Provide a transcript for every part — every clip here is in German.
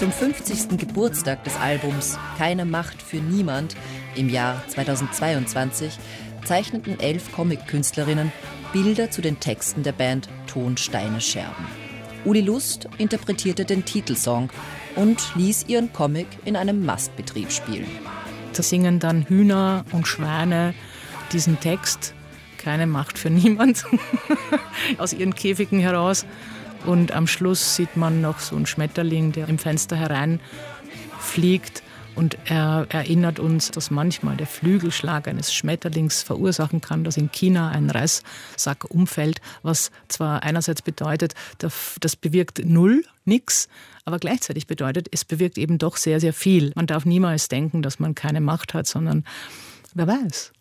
Zum 50. Geburtstag des Albums Keine Macht für Niemand im Jahr 2022 zeichneten 11 Comic-Künstlerinnen Bilder zu den Texten der Band Ton, Steine, Scherben. Uli Lust interpretierte den Titelsong und ließ ihren Comic in einem Mastbetrieb spielen. Da singen dann Hühner und Schweine diesen Text, keine Macht für niemand, aus ihren Käfigen heraus. Und am Schluss sieht man noch so einen Schmetterling, der im Fenster hereinfliegt. Und er erinnert uns, dass manchmal der Flügelschlag eines Schmetterlings verursachen kann, dass in China ein Reissack umfällt, was zwar einerseits bedeutet, das bewirkt nix, aber gleichzeitig bedeutet, es bewirkt eben doch sehr, sehr viel. Man darf niemals denken, dass man keine Macht hat, sondern wer weiß.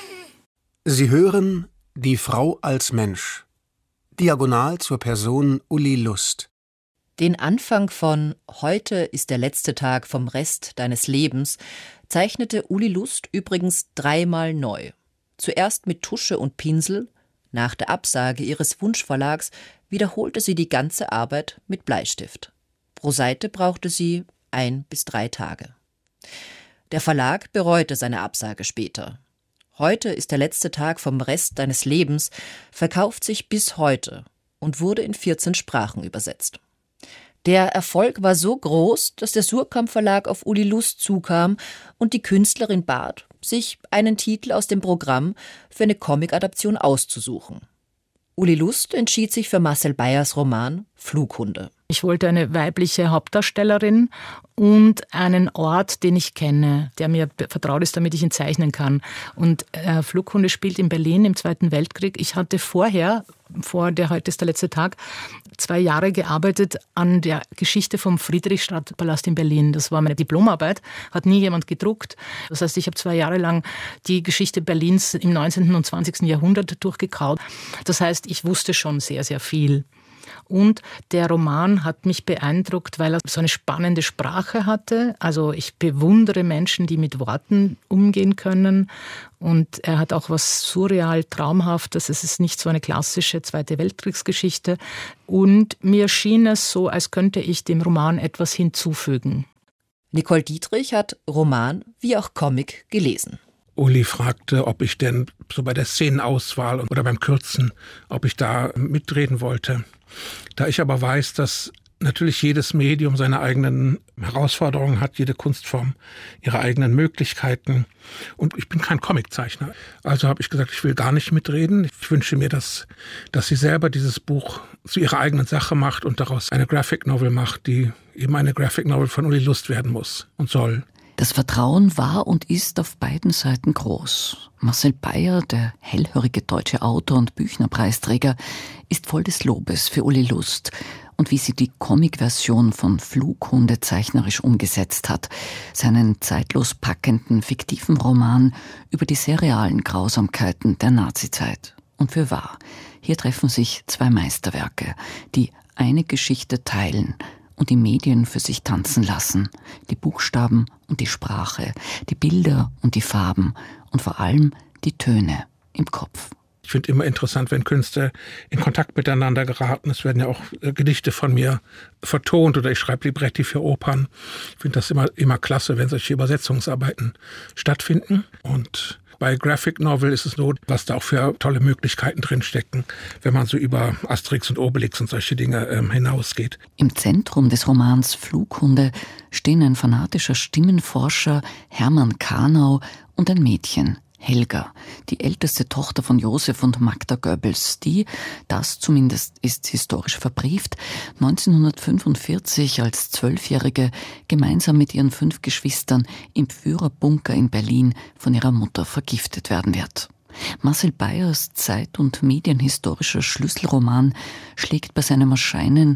Sie hören Die Frau als Mensch. Diagonal zur Person Uli Lust. Den Anfang von Heute ist der letzte Tag vom Rest deines Lebens zeichnete Uli Lust übrigens 3-mal neu. Zuerst mit Tusche und Pinsel, nach der Absage ihres Wunschverlags wiederholte sie die ganze Arbeit mit Bleistift. Pro Seite brauchte sie 1 bis 3 Tage. Der Verlag bereute seine Absage später. Heute ist der letzte Tag vom Rest deines Lebens verkauft sich bis heute und wurde in 14 Sprachen übersetzt. Der Erfolg war so groß, dass der Suhrkamp Verlag auf Uli Lust zukam und die Künstlerin bat, sich einen Titel aus dem Programm für eine Comic-Adaption auszusuchen. Uli Lust entschied sich für Marcel Beyers Roman Flughunde. Ich wollte eine weibliche Hauptdarstellerin und einen Ort, den ich kenne, der mir vertraut ist, damit ich ihn zeichnen kann. Und Flughunde spielt in Berlin im Zweiten Weltkrieg. Ich hatte vor der Heute ist der letzte Tag, 2 Jahre gearbeitet an der Geschichte vom Friedrichstadtpalast in Berlin. Das war meine Diplomarbeit, hat nie jemand gedruckt. Das heißt, ich habe 2 Jahre lang die Geschichte Berlins im 19. und 20. Jahrhundert durchgekaut. Das heißt, ich wusste schon sehr, sehr viel. Und der Roman hat mich beeindruckt, weil er so eine spannende Sprache hatte. Also ich bewundere Menschen, die mit Worten umgehen können. Und er hat auch was surreal Traumhaftes. Es ist nicht so eine klassische Zweite Weltkriegsgeschichte. Und mir schien es so, als könnte ich dem Roman etwas hinzufügen. Nicole Dietrich hat Roman wie auch Comic gelesen. Uli fragte, ob ich denn so bei der Szenenauswahl oder beim Kürzen, ob ich da mitreden wollte. Da ich aber weiß, dass natürlich jedes Medium seine eigenen Herausforderungen hat, jede Kunstform ihre eigenen Möglichkeiten. Und ich bin kein Comiczeichner. Also habe ich gesagt, ich will gar nicht mitreden. Ich wünsche mir, dass sie selber dieses Buch zu ihrer eigenen Sache macht und daraus eine Graphic Novel macht, die eben eine Graphic Novel von Uli Lust werden muss und soll. Das Vertrauen war und ist auf beiden Seiten groß. Marcel Beyer, der hellhörige deutsche Autor und Büchner-Preisträger, ist voll des Lobes für Uli Lust und wie sie die Comic-Version von Flughunde zeichnerisch umgesetzt hat, seinen zeitlos packenden, fiktiven Roman über die sehr realen Grausamkeiten der Nazizeit. Und für wahr, hier treffen sich 2 Meisterwerke, die eine Geschichte teilen und die Medien für sich tanzen lassen, die Buchstaben und die Sprache, die Bilder und die Farben und vor allem die Töne im Kopf. Ich finde immer interessant, wenn Künstler in Kontakt miteinander geraten. Es werden ja auch Gedichte von mir vertont oder ich schreibe Libretti für Opern. Ich finde das immer klasse, wenn solche Übersetzungsarbeiten stattfinden. Und bei Graphic Novel ist es so, was da auch für tolle Möglichkeiten drinstecken, wenn man so über Asterix und Obelix und solche Dinge hinausgeht. Im Zentrum des Romans Flughunde stehen ein fanatischer Stimmenforscher, Hermann Karnau, und ein Mädchen, Helga, die älteste Tochter von Josef und Magda Goebbels, die, das zumindest ist historisch verbrieft, 1945 als 12-Jährige gemeinsam mit ihren 5 Geschwistern im Führerbunker in Berlin von ihrer Mutter vergiftet werden wird. Marcel Beyers zeit- und medienhistorischer Schlüsselroman schlägt bei seinem Erscheinen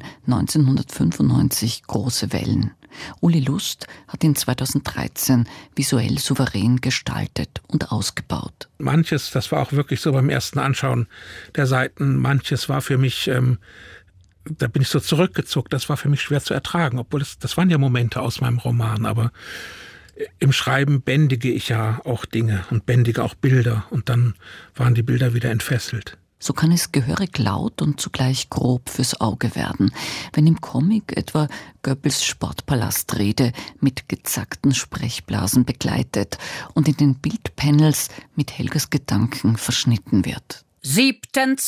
1995 große Wellen. Uli Lust hat ihn 2013 visuell souverän gestaltet und ausgebaut. Manches, das war auch wirklich so beim ersten Anschauen der Seiten, manches war für mich, da bin ich so zurückgezuckt, das war für mich schwer zu ertragen, obwohl das waren ja Momente aus meinem Roman, aber im Schreiben bändige ich ja auch Dinge und bändige auch Bilder und dann waren die Bilder wieder entfesselt. So kann es gehörig laut und zugleich grob fürs Auge werden, wenn im Comic etwa Goebbels Sportpalastrede mit gezackten Sprechblasen begleitet und in den Bildpanels mit Helgas Gedanken verschnitten wird. 7.,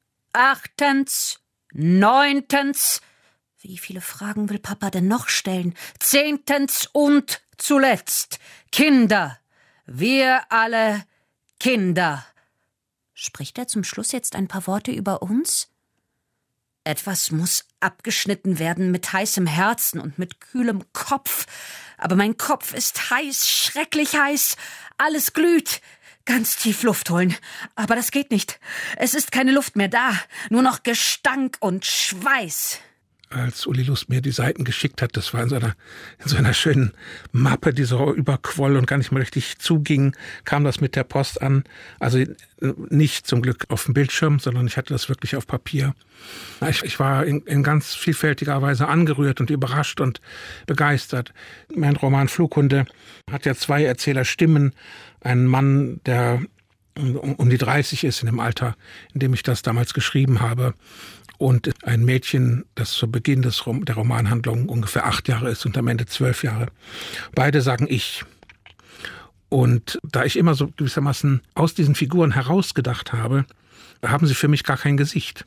8., 9. Wie viele Fragen will Papa denn noch stellen? 10. und zuletzt. Kinder. Wir alle Kinder. Spricht er zum Schluss jetzt ein paar Worte über uns? Etwas muss abgeschnitten werden mit heißem Herzen und mit kühlem Kopf. Aber mein Kopf ist heiß, schrecklich heiß. Alles glüht. Ganz tief Luft holen. Aber das geht nicht. Es ist keine Luft mehr da. Nur noch Gestank und Schweiß. Als Uli Lust mir die Seiten geschickt hat, das war in so einer schönen Mappe, die so überquoll und gar nicht mehr richtig zuging, kam das mit der Post an. Also nicht zum Glück auf dem Bildschirm, sondern ich hatte das wirklich auf Papier. Ich war in ganz vielfältiger Weise angerührt und überrascht und begeistert. Mein Roman Flughunde hat ja 2 Erzählerstimmen. Ein Mann, der um die 30 ist, in dem Alter, in dem ich das damals geschrieben habe. Und ein Mädchen, das zu Beginn der Romanhandlung ungefähr 8 Jahre ist und am Ende 12 Jahre. Beide sagen ich. Und da ich immer so gewissermaßen aus diesen Figuren herausgedacht habe, haben sie für mich gar kein Gesicht.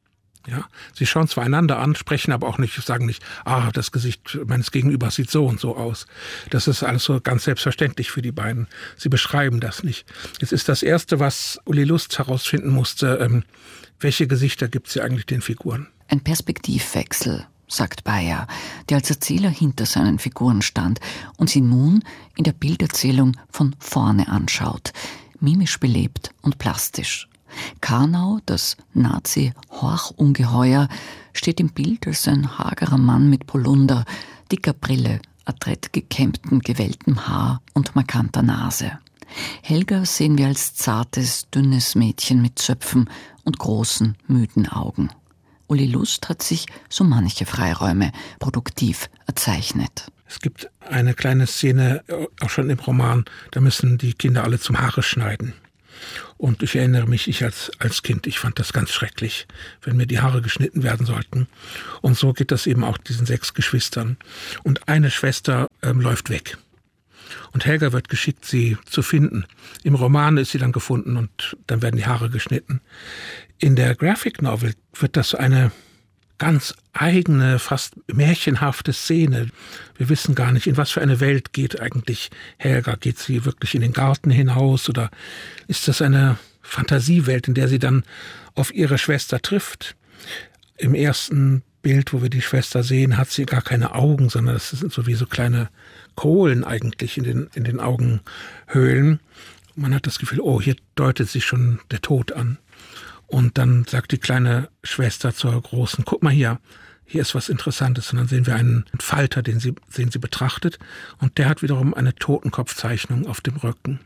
Ja, sie schauen zwar einander an, sprechen aber auch nicht, sagen nicht, das Gesicht meines Gegenübers sieht so und so aus. Das ist alles so ganz selbstverständlich für die beiden. Sie beschreiben das nicht. Jetzt ist das Erste, was Uli Lust herausfinden musste, welche Gesichter gibt es hier eigentlich den Figuren? Ein Perspektivwechsel, sagt Beyer, der als Erzähler hinter seinen Figuren stand und sie nun in der Bilderzählung von vorne anschaut, mimisch belebt und plastisch. Karnau, das Nazi-Horchungeheuer, steht im Bild als ein hagerer Mann mit Polunder, dicker Brille, adrett gekämmtem, gewelltem Haar und markanter Nase. Helga sehen wir als zartes, dünnes Mädchen mit Zöpfen und großen, müden Augen. Uli Lust hat sich so manche Freiräume produktiv erzeichnet. Es gibt eine kleine Szene, auch schon im Roman, da müssen die Kinder alle zum Haare schneiden. Und ich erinnere mich, ich als Kind, ich fand das ganz schrecklich, wenn mir die Haare geschnitten werden sollten. Und so geht das eben auch diesen 6 Geschwistern. Und eine Schwester läuft weg. Und Helga wird geschickt, sie zu finden. Im Roman ist sie dann gefunden und dann werden die Haare geschnitten. In der Graphic Novel wird das eine ganz eigene, fast märchenhafte Szene. Wir wissen gar nicht, in was für eine Welt geht eigentlich Helga. Geht sie wirklich in den Garten hinaus oder ist das eine Fantasiewelt, in der sie dann auf ihre Schwester trifft? Im ersten Bild, wo wir die Schwester sehen, hat sie gar keine Augen, sondern das sind so wie so kleine Kohlen eigentlich in den Augenhöhlen. Man hat das Gefühl, hier deutet sich schon der Tod an. Und dann sagt die kleine Schwester zur Großen, guck mal hier ist was Interessantes. Und dann sehen wir einen Falter, den sie betrachtet. Und der hat wiederum eine Totenkopfzeichnung auf dem Rücken.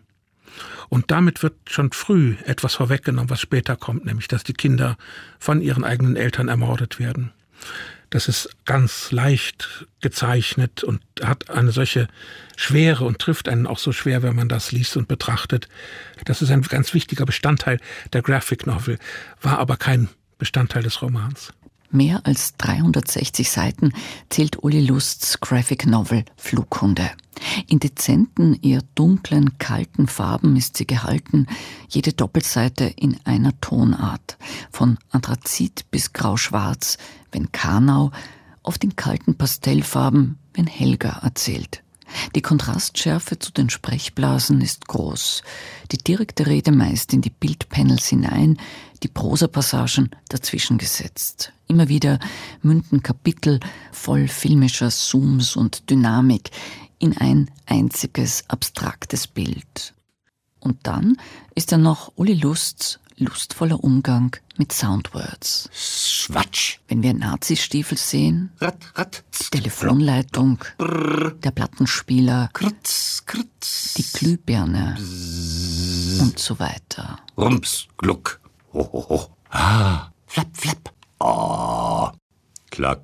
Und damit wird schon früh etwas vorweggenommen, was später kommt, nämlich dass die Kinder von ihren eigenen Eltern ermordet werden. Das ist ganz leicht gezeichnet und hat eine solche Schwere und trifft einen auch so schwer, wenn man das liest und betrachtet. Das ist ein ganz wichtiger Bestandteil der Graphic Novel, war aber kein Bestandteil des Romans. Mehr als 360 Seiten zählt Uli Lusts Graphic Novel Flughunde. In dezenten, eher dunklen, kalten Farben ist sie gehalten, jede Doppelseite in einer Tonart. Von Anthrazit bis grau-schwarz, wenn Karnau, oft in kalten Pastellfarben, wenn Helga erzählt. Die Kontrastschärfe zu den Sprechblasen ist groß. Die direkte Rede meist in die Bildpanels hinein, die Prosapassagen dazwischen gesetzt. Immer wieder münden Kapitel voll filmischer Zooms und Dynamik in ein einziges abstraktes Bild. Und dann ist da noch Uli Lusts lustvoller Umgang mit Soundwords. Schwatsch. Wenn wir Nazistiefel sehen, Rat, die Telefonleitung, der Plattenspieler, Kritz, die Glühbirne und so weiter. Rums, Gluck, ho, ho, ho. Flapp, flapp. Klack.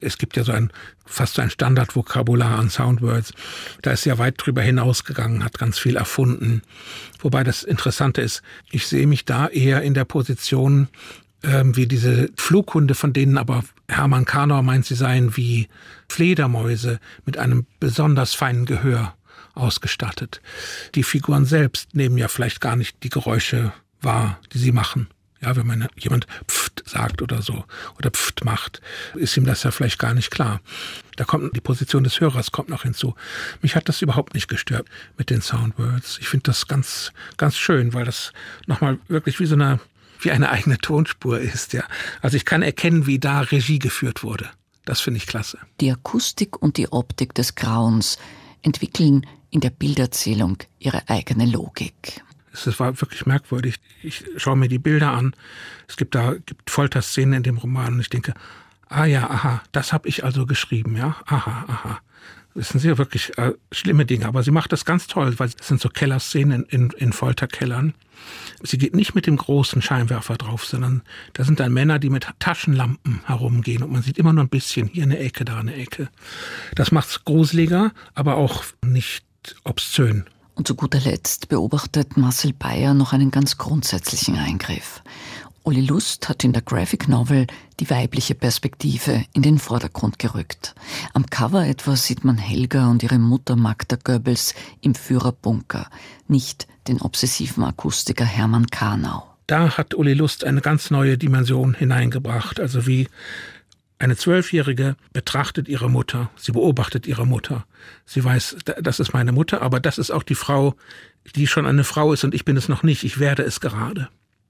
Es gibt ja fast so ein Standardvokabular an Soundwords. Da ist ja weit drüber hinausgegangen, hat ganz viel erfunden. Wobei das Interessante ist, ich sehe mich da eher in der Position wie diese Flughunde, von denen aber Hermann Karnauer meint, sie seien wie Fledermäuse mit einem besonders feinen Gehör ausgestattet. Die Figuren selbst nehmen ja vielleicht gar nicht die Geräusche wahr, die sie machen. Ja, wenn jemand Pft sagt oder so oder Pft macht, ist ihm das ja vielleicht gar nicht klar. Da kommt die Position des Hörers kommt noch hinzu. Mich hat das überhaupt nicht gestört mit den Soundwords. Ich finde das ganz, ganz schön, weil das nochmal wirklich wie eine eigene Tonspur ist. Ja. Also ich kann erkennen, wie da Regie geführt wurde. Das finde ich klasse. Die Akustik und die Optik des Grauens entwickeln in der Bilderzählung ihre eigene Logik. Es war wirklich merkwürdig. Ich schaue mir die Bilder an. Es gibt Folterszenen in dem Roman und ich denke, aha, das habe ich also geschrieben, ja, aha. Das sind sehr wirklich schlimme Dinge, aber sie macht das ganz toll, weil es sind so Kellerszenen in Folterkellern. Sie geht nicht mit dem großen Scheinwerfer drauf, sondern da sind dann Männer, die mit Taschenlampen herumgehen und man sieht immer nur ein bisschen, hier eine Ecke, da eine Ecke. Das macht's gruseliger, aber auch nicht obszön. Und zu guter Letzt beobachtet Marcel Beyer noch einen ganz grundsätzlichen Eingriff. Uli Lust hat in der Graphic Novel die weibliche Perspektive in den Vordergrund gerückt. Am Cover etwa sieht man Helga und ihre Mutter Magda Goebbels im Führerbunker, nicht den obsessiven Akustiker Hermann Karnau. Da hat Uli Lust eine ganz neue Dimension hineingebracht, also wie eine 12-Jährige betrachtet ihre Mutter, sie beobachtet ihre Mutter. Sie weiß, das ist meine Mutter, aber das ist auch die Frau, die schon eine Frau ist und ich bin es noch nicht, ich werde es gerade.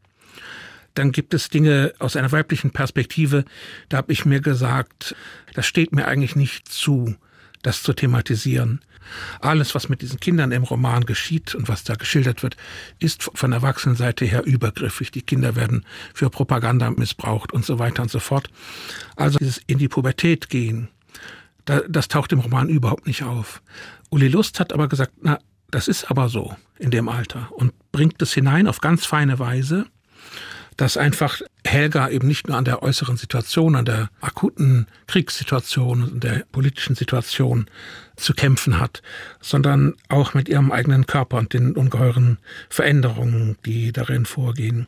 Dann gibt es Dinge aus einer weiblichen Perspektive, da habe ich mir gesagt, das steht mir eigentlich nicht zu, das zu thematisieren. Alles, was mit diesen Kindern im Roman geschieht und was da geschildert wird, ist von der Erwachsenenseite her übergriffig. Die Kinder werden für Propaganda missbraucht und so weiter und so fort. Also dieses in die Pubertät gehen, das taucht im Roman überhaupt nicht auf. Uli Lust hat aber gesagt, das ist aber so in dem Alter und bringt es hinein auf ganz feine Weise, dass einfach Helga eben nicht nur an der äußeren Situation, an der akuten Kriegssituation und der politischen Situation zu kämpfen hat, sondern auch mit ihrem eigenen Körper und den ungeheuren Veränderungen, die darin vorgehen.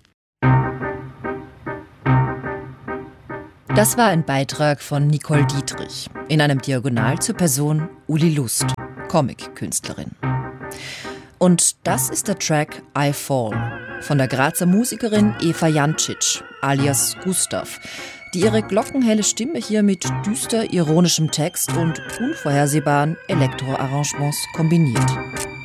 Das war ein Beitrag von Nicole Dietrich in einem Diagonal zur Person Uli Lust, Comic-Künstlerin. Und das ist der Track I Fall von der Grazer Musikerin Eva Jancic, alias Gustav, die ihre glockenhelle Stimme hier mit düster ironischem Text und unvorhersehbaren Elektroarrangements kombiniert.